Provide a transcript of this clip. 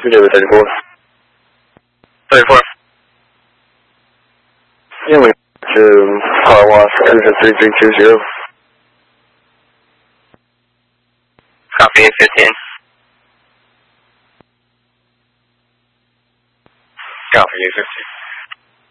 David 34. 34. Yeah, we to Power Wash, Cruiser 3320. Copy 15. Copy 15.